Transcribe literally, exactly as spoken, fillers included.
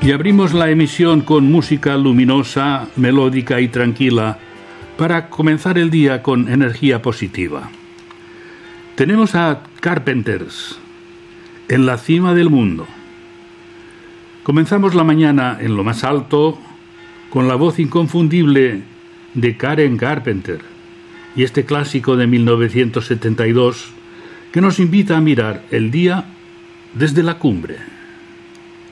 Y abrimos la emisión con música luminosa, melódica y tranquila para comenzar el día con energía positiva. Tenemos a Carpenters, En la cima del mundo. Comenzamos la mañana en lo más alto con la voz inconfundible de Karen Carpenter y este clásico de mil novecientos setenta y dos que nos invita a mirar el día desde la cumbre.